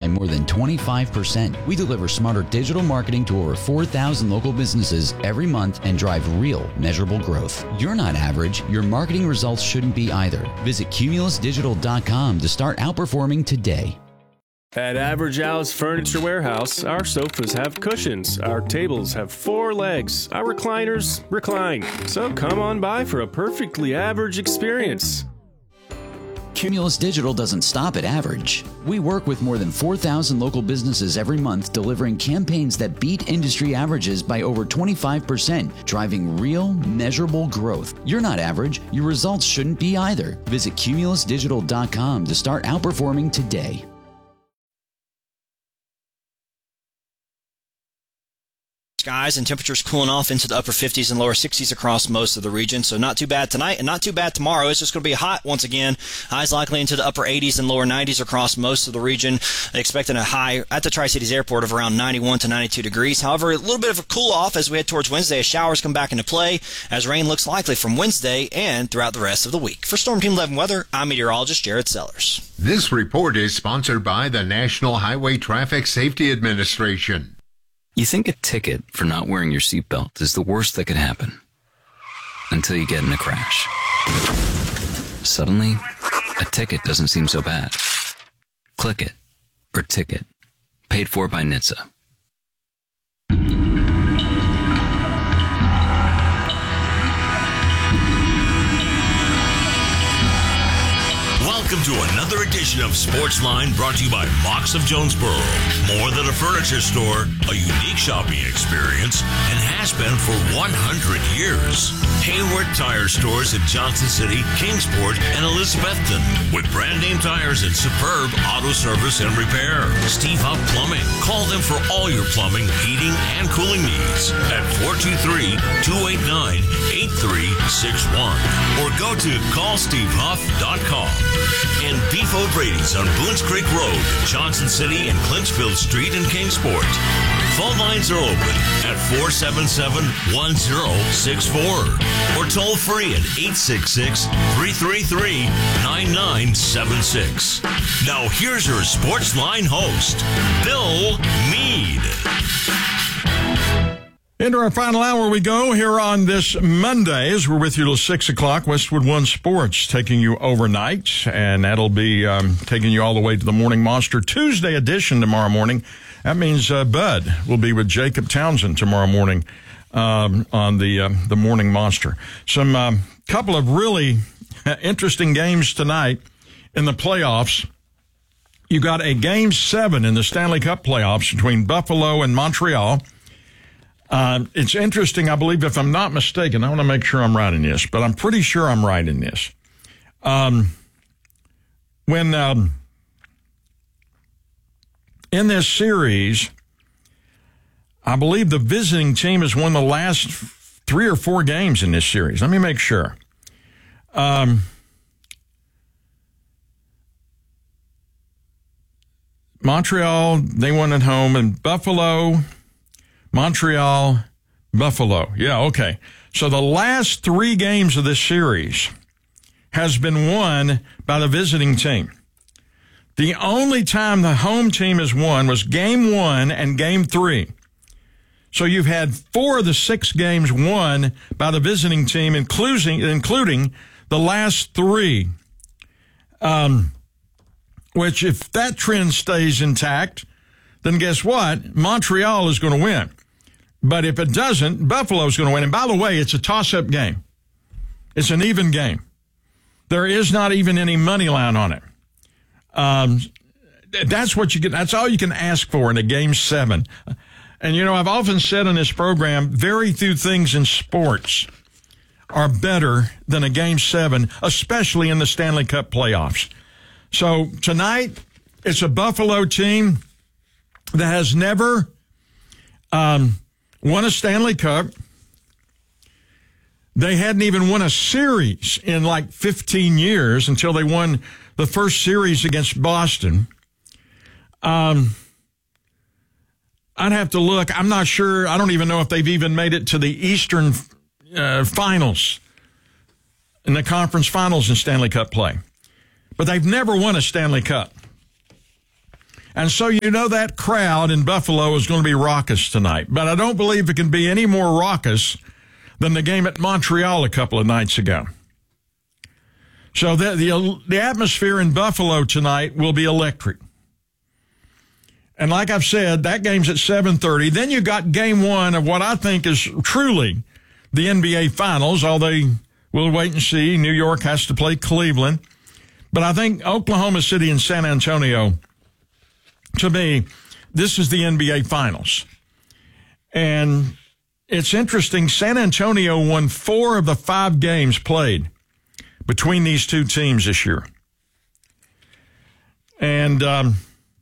more than 25%. We deliver smarter digital marketing to over 4,000 local businesses every month and drive real, measurable growth. You're not average. Your marketing results shouldn't be either. Visit cumulusdigital.com to start outperforming today. At Average Al's Furniture Warehouse, our sofas have cushions, our tables have 4 legs, our recliners recline. So come on by for a perfectly average experience. Cumulus Digital doesn't stop at average. We work with more than 4,000 local businesses every month, delivering campaigns that beat industry averages by over 25%, driving real, measurable growth. You're not average. Your results shouldn't be either. Visit cumulusdigital.com to start outperforming today. Skies and temperatures cooling off into the upper 50s and lower 60s across most of the region. So not too bad tonight and not too bad tomorrow. It's just going to be hot once again. Highs likely into the upper 80s and lower 90s across most of the region. Expecting a high at the Tri-Cities Airport of around 91 to 92 degrees. However, a little bit of a cool off as we head towards Wednesday as showers come back into play as rain looks likely from Wednesday and throughout the rest of the week. For Storm Team 11 Weather, I'm meteorologist Jared Sellers. This report is sponsored by the National Highway Traffic Safety Administration. You think a ticket for not wearing your seatbelt is the worst that could happen until you get in a crash. Suddenly, a ticket doesn't seem so bad. Click it or ticket. Paid for by NHTSA. Welcome to another edition of Sportsline, brought to you by Mox of Jonesboro. More than a furniture store, a unique shopping experience, and has been for 100 years. Hayward Tire Stores in Johnson City, Kingsport, and Elizabethton. With brand name tires and superb auto service and repair. Steve Huff Plumbing. Call them for all your plumbing, heating, and cooling needs at 423-289-8361 or go to callstevehuff.com. And Beef O'Brady's on Boones Creek Road, Johnson City, and Clinchfield Street in Kingsport. Phone lines are open at 477-1064 or toll free at 866-333-9976. Now here's your Sportsline host, Bill Meade. Into our final hour we go here on this Monday as we're with you till 6 o'clock. Westwood One Sports taking you overnight, and that'll be taking you all the way to the Morning Monster Tuesday edition tomorrow morning. That means Bud will be with Jacob Townsend tomorrow morning on the Morning Monster. Some couple of really interesting games tonight in the playoffs. You got a Game 7 in the Stanley Cup playoffs between Buffalo and Montreal. It's interesting, I believe, if I'm not mistaken, I want to make sure I'm right in this, but I'm pretty sure I'm right in this. When in this series, I believe the visiting team has won the last 3 or 4 games in this series. Let me make sure. Montreal, they won at home, and Buffalo... Montreal, Buffalo. Yeah, okay. So the last 3 games of this series has been won by the visiting team. The only time the home team has won was Game 1 and Game 3. So you've had 4 of the 6 games won by the visiting team, including the last 3. Which, if that trend stays intact, then guess what? Montreal is going to win. But if it doesn't, Buffalo's going to win. And by the way, it's a toss-up game. It's an even game. There is not even any money line on it. That's what you get. That's all you can ask for in a Game 7. And, you know, I've often said on this program, very few things in sports are better than a Game 7, especially in the Stanley Cup playoffs. So tonight, it's a Buffalo team that has never won a Stanley Cup. They hadn't even won a series in like 15 years until they won the first series against Boston. I'd have to look. I'm not sure. I don't even know if they've even made it to the Eastern finals, in the conference finals in Stanley Cup play. But they've never won a Stanley Cup. And so that crowd in Buffalo is going to be raucous tonight. But I don't believe it can be any more raucous than the game at Montreal a couple of nights ago. So the atmosphere in Buffalo tonight will be electric. And like I've said, that game's at 7:30. Then you got game one of what I think is truly the NBA Finals, although we'll wait and see. New York has to play Cleveland. But I think Oklahoma City and San Antonio, to me, this is the NBA Finals. And it's interesting, San Antonio won 4 of the 5 games played between these two teams this year. And, I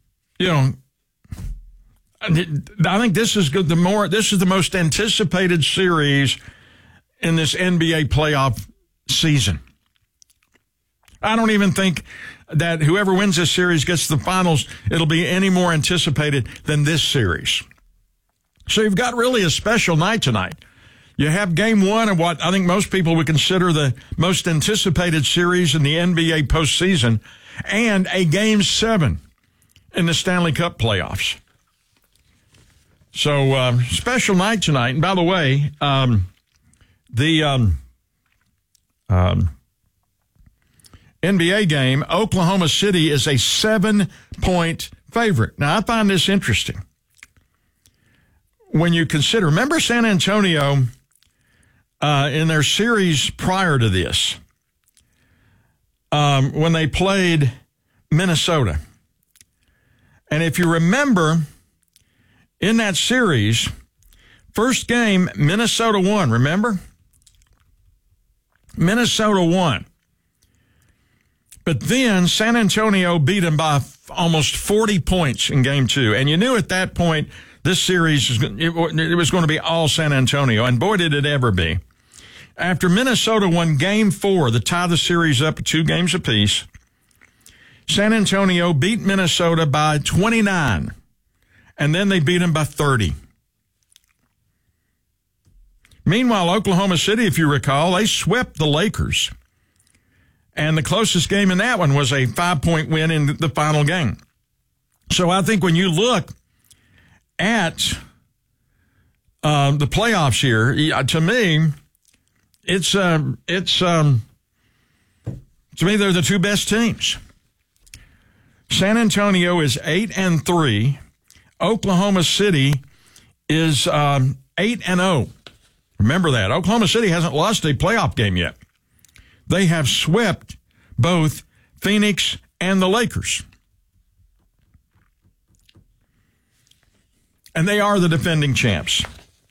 think this is good. This is the most anticipated series in this NBA playoff season. I don't even think that whoever wins this series gets to the finals, it'll be any more anticipated than this series. So you've got really a special night tonight. You have game one of what I think most people would consider the most anticipated series in the NBA postseason, and a game 7 in the Stanley Cup playoffs. So special night tonight. And by the way, the NBA game, Oklahoma City is a 7-point favorite. Now, I find this interesting. When you consider, remember San Antonio in their series prior to this, when they played Minnesota. And if you remember, in that series, first game, Minnesota won, remember? Minnesota won. But then San Antonio beat them by almost 40 points in game 2. And you knew at that point this series, it was going to be all San Antonio. And boy, did it ever be. After Minnesota won game 4 to tie the series up at 2 games apiece, San Antonio beat Minnesota by 29. And then they beat them by 30. Meanwhile, Oklahoma City, if you recall, they swept the Lakers. And the closest game in that one was a 5-point win in the final game. So I think when you look at the playoffs here, to me, to me they're the 2 best teams. San Antonio is 8-3. Oklahoma City is 8-0. Remember that. Oklahoma City hasn't lost a playoff game yet. They have swept both Phoenix and the Lakers. And they are the defending champs.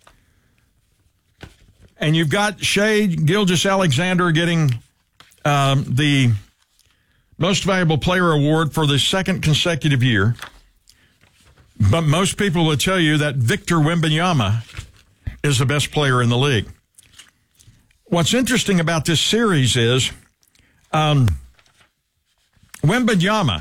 And you've got Shai Gilgeous-Alexander getting the Most Valuable Player award for the 2nd consecutive year. But most people will tell you that Victor Wembanyama is the best player in the league. What's interesting about this series is Wembanyama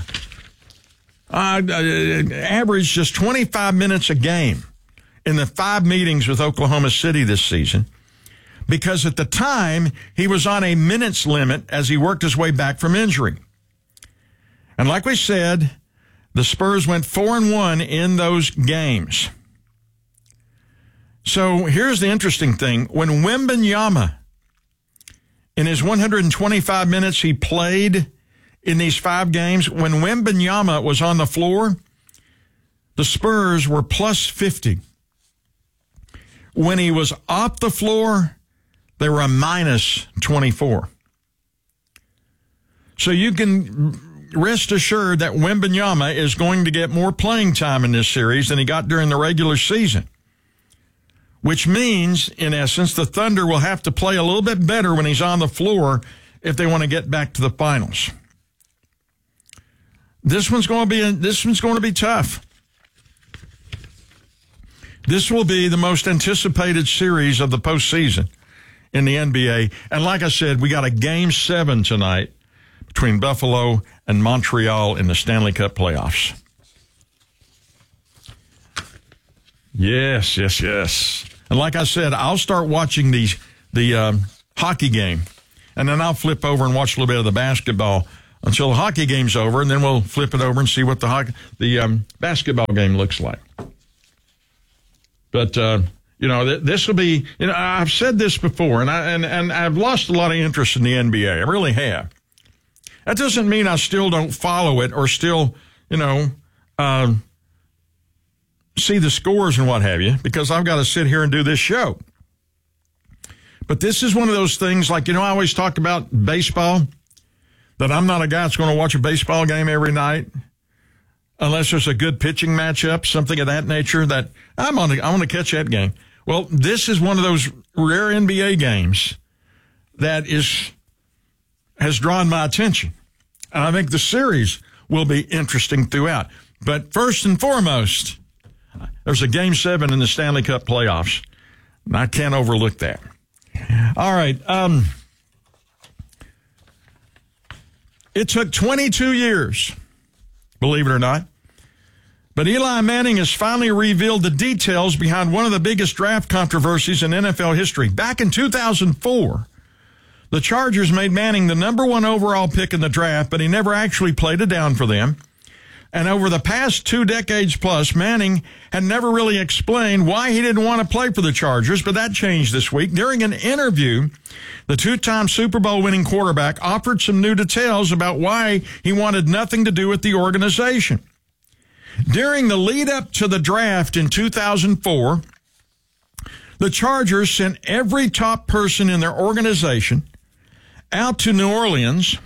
averaged just 25 minutes a game in the 5 meetings with Oklahoma City this season because at the time he was on a minutes limit as he worked his way back from injury. And like we said, the Spurs went 4-1 in those games. So here's the interesting thing. When Wembanyama, in his 125 minutes he played in these 5 games, when Wembanyama was on the floor, the Spurs were plus 50. When he was off the floor, they were a minus 24. So you can rest assured that Wembanyama is going to get more playing time in this series than he got during the regular season. Which means, in essence, the Thunder will have to play a little bit better when he's on the floor if they want to get back to the finals. This one's going to be tough. This will be the most anticipated series of the postseason in the NBA. And like I said, we got a game 7 tonight between Buffalo and Montreal in the Stanley Cup playoffs. Yes. And like I said, I'll start watching the hockey game, and then I'll flip over and watch a little bit of the basketball until the hockey game's over, and then we'll flip it over and see what the basketball game looks like. But this will be. I've said this before, and I've lost a lot of interest in the NBA. I really have. That doesn't mean I still don't follow it or still, see the scores and what have you, because I've got to sit here and do this show. But this is one of those things, like, I always talk about baseball, that I'm not a guy that's going to watch a baseball game every night unless there's a good pitching matchup, something of that nature, that I want to catch that game. Well, this is one of those rare NBA games that has drawn my attention. And I think the series will be interesting throughout. But first and foremost, there's a Game 7 in the Stanley Cup playoffs, and I can't overlook that. All right. It took 22 years, believe it or not, but Eli Manning has finally revealed the details behind one of the biggest draft controversies in NFL history. Back in 2004, the Chargers made Manning the number 1 overall pick in the draft, but he never actually played a down for them. And over the past 2 decades plus, Manning had never really explained why he didn't want to play for the Chargers, but that changed this week. During an interview, the 2-time Super Bowl winning quarterback offered some new details about why he wanted nothing to do with the organization. During the lead up to the draft in 2004, the Chargers sent every top person in their organization out to New Orleans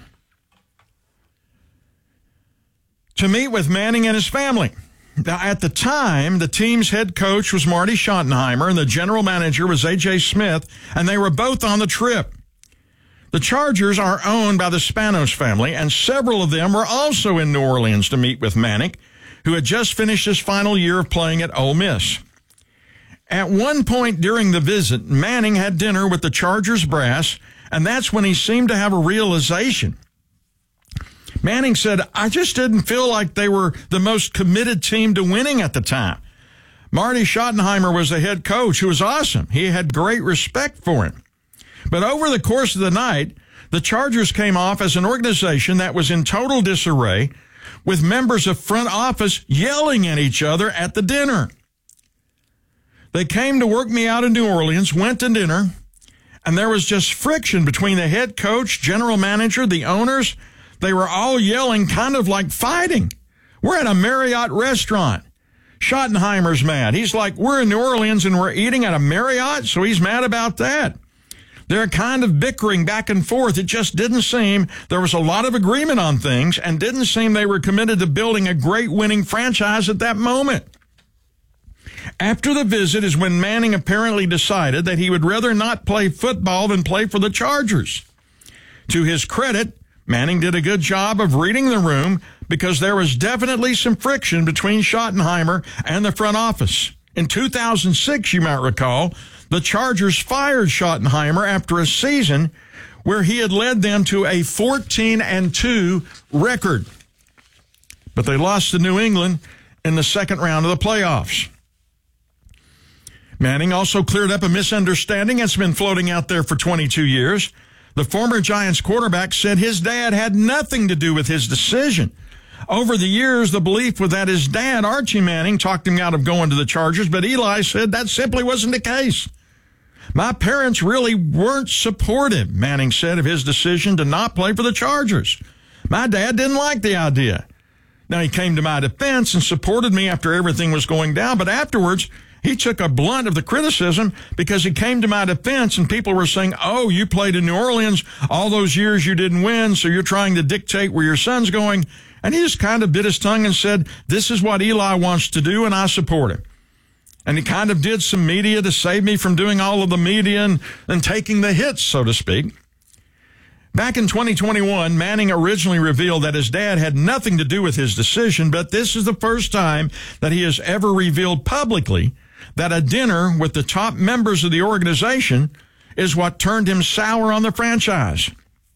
to meet with Manning and his family. Now, at the time, the team's head coach was Marty Schottenheimer and the general manager was A.J. Smith, and they were both on the trip. The Chargers are owned by the Spanos family, and several of them were also in New Orleans to meet with Manning, who had just finished his final year of playing at Ole Miss. At one point during the visit, Manning had dinner with the Chargers brass, and that's when he seemed to have a realization. Manning said, I just didn't feel like they were the most committed team to winning at the time. Marty Schottenheimer was the head coach, who was awesome. He had great respect for him. But over the course of the night, the Chargers came off as an organization that was in total disarray, with members of front office yelling at each other at the dinner. They came to work me out in New Orleans, went to dinner, and there was just friction between the head coach, general manager, the owners. They were all yelling, kind of like fighting. We're at a Marriott restaurant. Schottenheimer's mad. He's like, we're in New Orleans and we're eating at a Marriott, so he's mad about that. They're kind of bickering back and forth. It just didn't seem there was a lot of agreement on things, and didn't seem they were committed to building a great winning franchise at that moment. After the visit is when Manning apparently decided that he would rather not play football than play for the Chargers. To his credit, Manning did a good job of reading the room, because there was definitely some friction between Schottenheimer and the front office. In 2006, you might recall, the Chargers fired Schottenheimer after a season where he had led them to a 14-2 record. But they lost to New England in the second round of the playoffs. Manning also cleared up a misunderstanding that's been floating out there for 22 years. The former Giants quarterback said his dad had nothing to do with his decision. Over the years, the belief was that his dad, Archie Manning, talked him out of going to the Chargers, but Eli said that simply wasn't the case. My parents really weren't supportive, Manning said, of his decision to not play for the Chargers. My dad didn't like the idea. Now, he came to my defense and supported me after everything was going down, but afterwards, he took a blunt of the criticism because he came to my defense and people were saying, oh, you played in New Orleans all those years you didn't win, so you're trying to dictate where your son's going. And he just kind of bit his tongue and said, this is what Eli wants to do, and I support him. And he kind of did some media to save me from doing all of the media and taking the hits, so to speak. Back in 2021, Manning originally revealed that his dad had nothing to do with his decision, but this is the first time that he has ever revealed publicly that a dinner with the top members of the organization is what turned him sour on the franchise.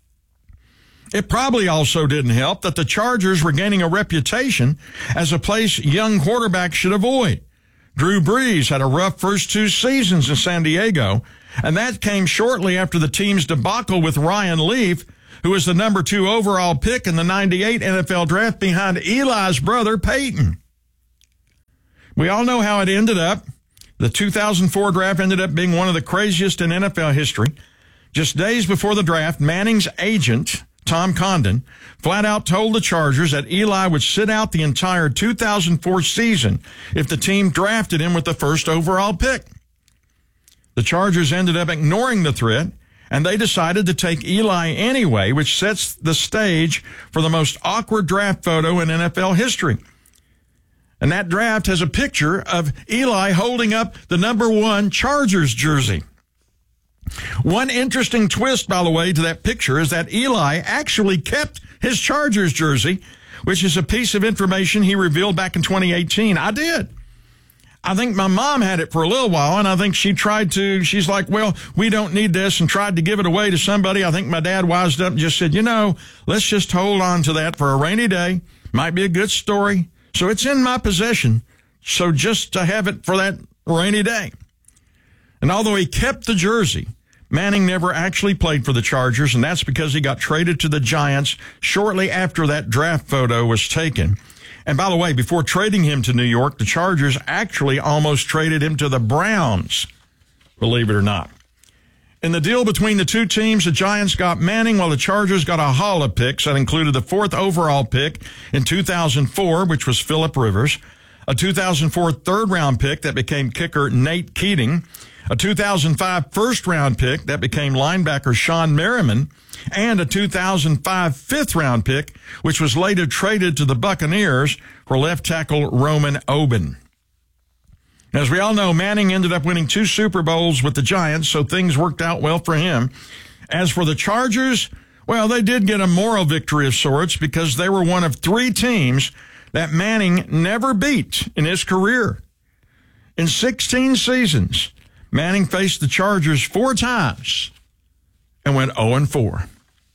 It probably also didn't help that the Chargers were gaining a reputation as a place young quarterbacks should avoid. Drew Brees had a rough first 2 seasons in San Diego, and that came shortly after the team's debacle with Ryan Leaf, who was the number 2 overall pick in the 98 NFL draft behind Eli's brother, Peyton. We all know how it ended up. The 2004 draft ended up being one of the craziest in NFL history. Just days before the draft, Manning's agent, Tom Condon, flat out told the Chargers that Eli would sit out the entire 2004 season if the team drafted him with the first overall pick. The Chargers ended up ignoring the threat, and they decided to take Eli anyway, which sets the stage for the most awkward draft photo in NFL history. And that draft has a picture of Eli holding up the number 1 Chargers jersey. One interesting twist, by the way, to that picture is that Eli actually kept his Chargers jersey, which is a piece of information he revealed back in 2018. I did. I think my mom had it for a little while, and I think she's like, well, we don't need this, and tried to give it away to somebody. I think my dad wised up and just said, let's just hold on to that for a rainy day. Might be a good story. So it's in my possession. So just to have it for that rainy day. And although he kept the jersey, Manning never actually played for the Chargers, and that's because he got traded to the Giants shortly after that draft photo was taken. And by the way, before trading him to New York, the Chargers actually almost traded him to the Browns, believe it or not. In the deal between the two teams, the Giants got Manning while the Chargers got a haul of picks that included the 4th overall pick in 2004, which was Phillip Rivers, a 2004 third-round pick that became kicker Nate Keating, a 2005 first-round pick that became linebacker Sean Merriman, and a 2005 fifth-round pick, which was later traded to the Buccaneers for left tackle Roman Oben. As we all know, Manning ended up winning 2 Super Bowls with the Giants, so things worked out well for him. As for the Chargers, well, they did get a moral victory of sorts because they were one of 3 teams that Manning never beat in his career. In 16 seasons, Manning faced the Chargers 4 times and went 0-4.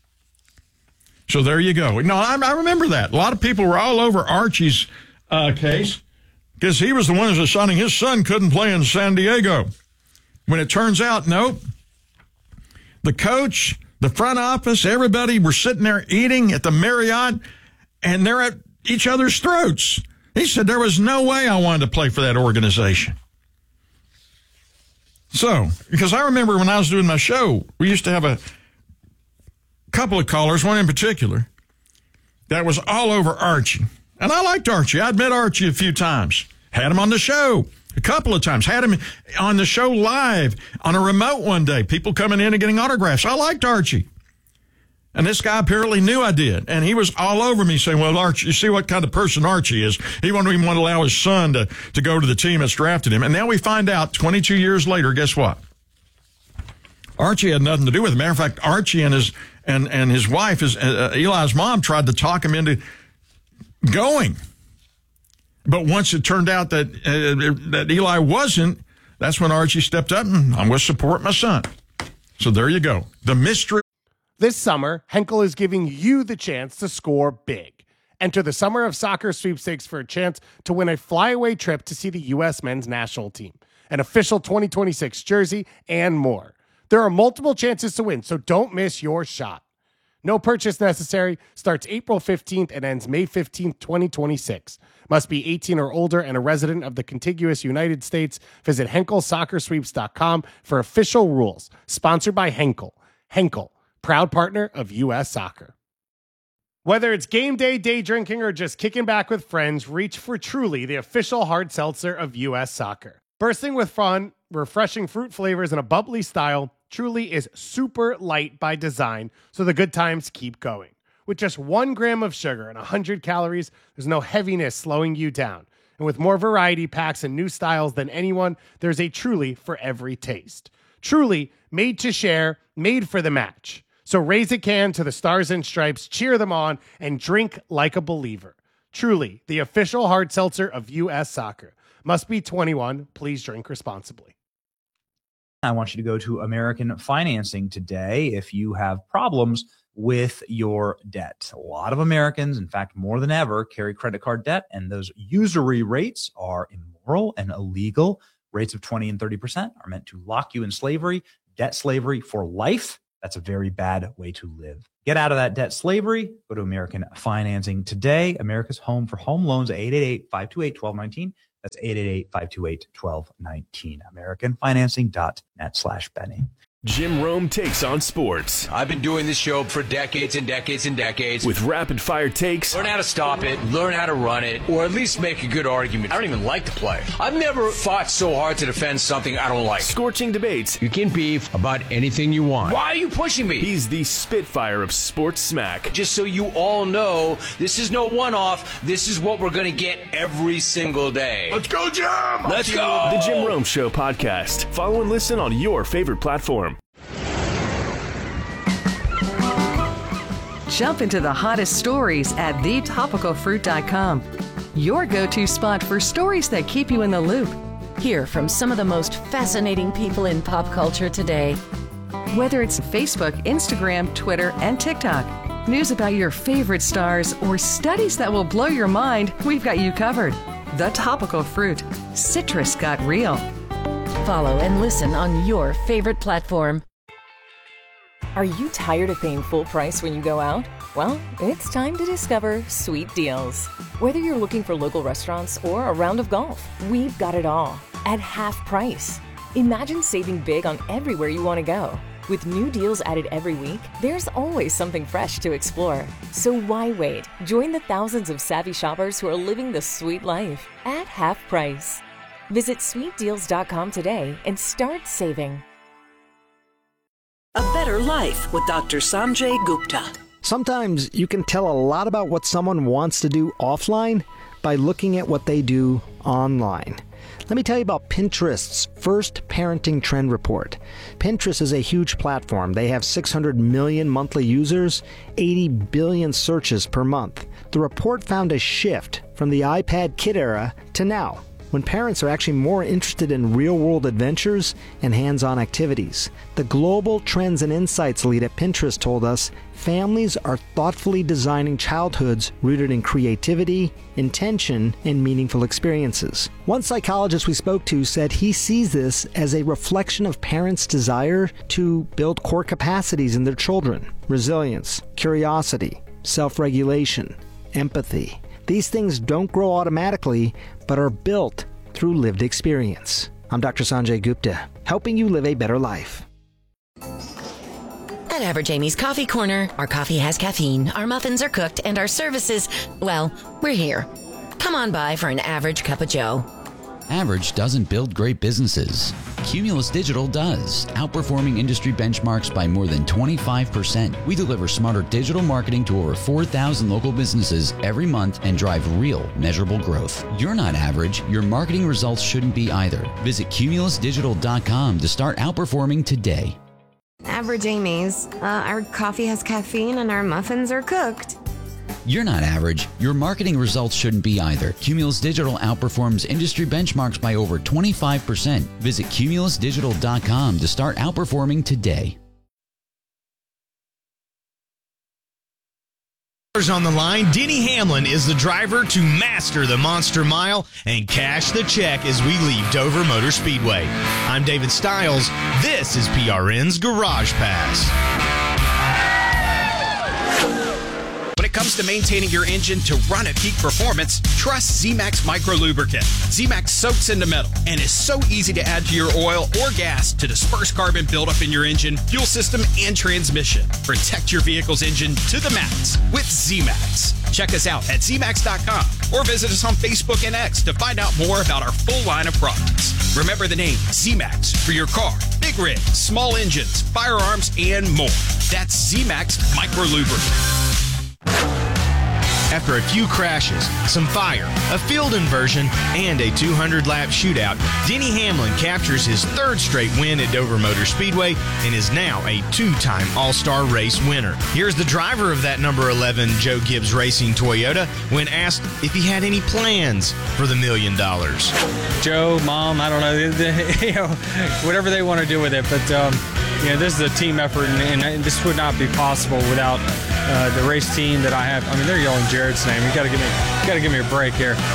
So there you go. No, I remember that. A lot of people were all over Archie's case because he was the one who was deciding his son couldn't play in San Diego. When it turns out, nope. The coach, the front office, everybody were sitting there eating at the Marriott, and they're at each other's throats. He said there was no way I wanted to play for that organization. So, because I remember when I was doing my show, we used to have a couple of callers, one in particular, that was all over Archie. And I liked Archie. I'd met Archie a few times. Had him on the show a couple of times. Had him on the show live on a remote one day. People coming in and getting autographs. I liked Archie. And this guy apparently knew I did. And he was all over me saying, well, Archie, you see what kind of person Archie is. He wouldn't even want to allow his son to go to the team that's drafted him. And now we find out 22 years later, guess what? Archie had nothing to do with it. Matter of fact, Archie and his wife, Eli's mom, tried to talk him into going. But once it turned out that Eli wasn't, that's when Archie stepped up and I'm going to support my son. So there you go. The mystery. This summer, Henkel is giving you the chance to score big. Enter the Summer of Soccer sweepstakes for a chance to win a flyaway trip to see the U.S. men's national team, an official 2026 jersey, and more. There are multiple chances to win, so don't miss your shot. No purchase necessary. Starts April 15th and ends May 15th, 2026. Must be 18 or older and a resident of the contiguous United States. Visit HenkelSoccerSweeps.com for official rules. Sponsored by Henkel. Henkel, proud partner of U.S. Soccer. Whether it's game day, day drinking, or just kicking back with friends, reach for Truly, the official hard seltzer of U.S. Soccer. Bursting with fun, refreshing fruit flavors, and a bubbly style, Truly is super light by design, so the good times keep going. With just 1 gram of sugar and 100 calories, there's no heaviness slowing you down. And with more variety packs and new styles than anyone, there's a Truly for every taste. Truly, made to share, made for the match. So raise a can to the Stars and Stripes, cheer them on, and drink like a believer. Truly, the official hard seltzer of U.S. Soccer. Must be 21. Please drink responsibly. I want you to go to American Financing today if you have problems with your debt. A lot of Americans, in fact, more than ever, carry credit card debt, and those usury rates are immoral and illegal. Rates of 20 and 30% are meant to lock you in slavery, debt slavery for life. That's a very bad way to live. Get out of that debt slavery. Go to American Financing today. America's home for home loans, 888-528-1219. That's 888-528-1219. AmericanFinancing.net/Benny. Jim Rome takes on sports. I've been doing this show for decades and decades and decades. With rapid-fire takes. Learn how to stop it, learn how to run it, or at least make a good argument. I don't even like to play. I've never fought so hard to defend something I don't like. Scorching debates. You can beef about anything you want. Why are you pushing me? He's the Spitfire of sports smack. Just so you all know, this is no one-off. This is what we're going to get every single day. Let's go, Jim! Let's go! The Jim Rome Show podcast. Follow and listen on your favorite platform. Jump into the hottest stories at thetopicalfruit.com. Your go-to spot for stories that keep you in the loop. Hear from some of the most fascinating people in pop culture today. Whether it's Facebook, Instagram, Twitter, and TikTok, news about your favorite stars, or studies that will blow your mind, we've got you covered. The Topical Fruit. Citrus got real. Follow and listen on your favorite platform. Are you tired of paying full price when you go out? Well, it's time to discover Sweet Deals. Whether you're looking for local restaurants or a round of golf, we've got it all at half price. Imagine saving big on everywhere you want to go. With new deals added every week, there's always something fresh to explore. So why wait? Join the thousands of savvy shoppers who are living the sweet life at half price. Visit sweetdeals.com today and start saving. A Better Life with Dr. Sanjay Gupta. Sometimes you can tell a lot about what someone wants to do offline by looking at what they do online. Let me tell you about Pinterest's first parenting trend report. Pinterest is a huge platform. They have 600 million monthly users, 80 billion searches per month. The report found a shift from the iPad kid era to now, when parents are actually more interested in real-world adventures and hands-on activities. The Global Trends and Insights lead at Pinterest told us families are thoughtfully designing childhoods rooted in creativity, intention, and meaningful experiences. One psychologist we spoke to said he sees this as a reflection of parents' desire to build core capacities in their children: resilience, curiosity, self-regulation, empathy. These things don't grow automatically, but are built through lived experience. I'm Dr. Sanjay Gupta, helping you live a better life. At Average Amy's Coffee Corner, our coffee has caffeine, our muffins are cooked, and our services, well, we're here. Come on by for an average cup of joe. Average doesn't build great businesses. Cumulus Digital does, outperforming industry benchmarks by more than 25%. We deliver smarter digital marketing to over 4,000 local businesses every month and drive real, measurable growth. You're not average. Your marketing results shouldn't be either. Visit cumulusdigital.com to start outperforming today. Average Amy's. Our coffee has caffeine and our muffins are cooked. You're not average. Your marketing results shouldn't be either. Cumulus Digital outperforms industry benchmarks by over 25%. Visit cumulusdigital.com to start outperforming today. On the line, Denny Hamlin is the driver to master the Monster Mile and cash the check as we leave Dover Motor Speedway. I'm David Stiles. This is PRN's Garage Pass. When it comes to maintaining your engine to run at peak performance, trust Z-Max Micro Lubricant. Z-Max soaks into metal and is so easy to add to your oil or gas to disperse carbon buildup in your engine, fuel system, and transmission. Protect your vehicle's engine to the max with Z-Max. Check us out at zmax.com or visit us on Facebook and X to find out more about our full line of products. Remember the name Z-Max for your car, big rigs, small engines, firearms, and more. That's Z-Max Micro Lubricant. After a few crashes, some fire, a field inversion, and a 200-lap shootout, Denny Hamlin captures his third straight win at Dover Motor Speedway and is now a two-time All-Star Race winner. Here's the driver of that number 11 Joe Gibbs Racing Toyota when asked if he had any plans for the $1 million. Joe, Mom, I don't know, whatever they want to do with it, but this is a team effort, and this would not be possible without the race team that I have. I mean, they're yelling Jared's name. You got to give me a break here.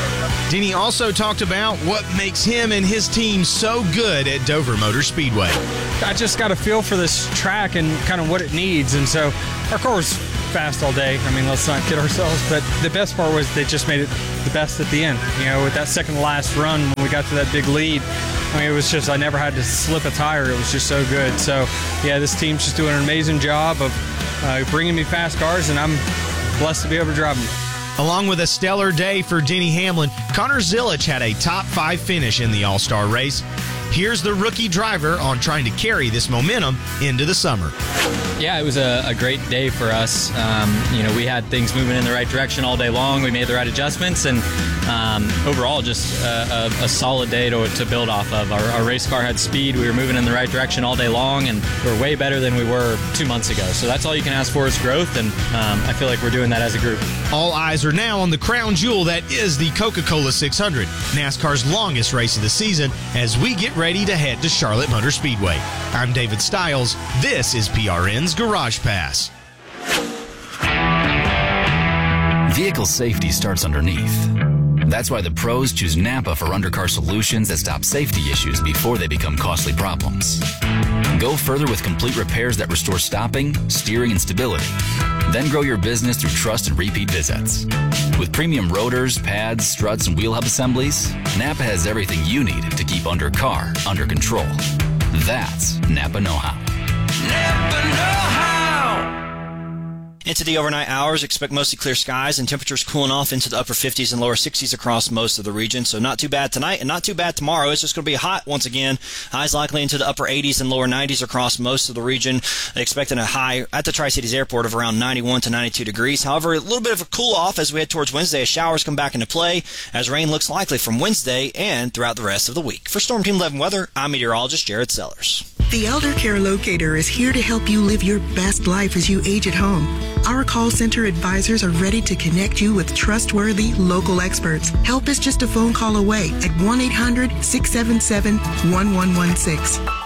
Denny also talked about what makes him and his team so good at Dover Motor Speedway. I just got a feel for this track and kind of what it needs. And so our car was fast all day. I mean, let's not kid ourselves. But the best part was they just made it the best at the end. You know, with that second to last run, when we got to that big lead, I mean, it was just, I never had to slip a tire. It was just so good. So, yeah, this team's just doing an amazing job of bringing me fast cars, and I'm blessed to be able to drive them. Along with a stellar day for Denny Hamlin, Connor Zilic had a top 5 finish in the All-Star race. Here's the rookie driver on trying to carry this momentum into the summer. Yeah, it was a great day for us. We had things moving in the right direction all day long. We made the right adjustments, and overall, just a solid day to build off of. Our race car had speed. We were moving in the right direction all day long, and we're way better than we were 2 months ago. So that's all you can ask for is growth, and I feel like we're doing that as a group. All eyes are now on the crown jewel that is the Coca-Cola 600, NASCAR's longest race of the season, as we get ready to head to Charlotte Motor Speedway. I'm David Stiles. This is PRN's Garage Pass. Vehicle safety starts underneath. That's why the pros choose Napa for undercar solutions that stop safety issues before they become costly problems. Go further with complete repairs that restore stopping, steering, and stability. Then grow your business through trust and repeat visits. With premium rotors, pads, struts, and wheel hub assemblies, Napa has everything you need to keep undercar under control. That's Napa know-how. Napa know-how. Into the overnight hours, expect mostly clear skies and temperatures cooling off into the upper 50s and lower 60s across most of the region. So not too bad tonight and not too bad tomorrow. It's just going to be hot once again. Highs likely into the upper 80s and lower 90s across most of the region. Expecting a high at the Tri-Cities Airport of around 91 to 92 degrees. However, a little bit of a cool off as we head towards Wednesday as showers come back into play as rain looks likely from Wednesday and throughout the rest of the week. For Storm Team 11 Weather, I'm meteorologist Jared Sellers. The Elder Care Locator is here to help you live your best life as you age at home. Our call center advisors are ready to connect you with trustworthy local experts. Help is just a phone call away at 1-800-677-1116.